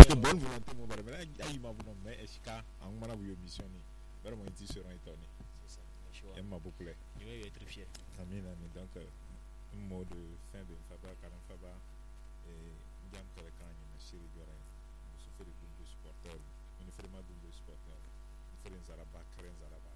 de bonne volonté mon bare mais ay ma bu non mais esika en mana bu émission ni vraiment ils seront étonnés. C'est ça. Et m'a beaucoup plaît. Il va être fier. Amin amin donc un mot de fin de Faba Karam Faba et Ndiam Kalekan ni Chéri Dioré. Nous fait des groupes de supporters, on fait des groupes de supporters. On fait des Zaraba, Karen Zaraba.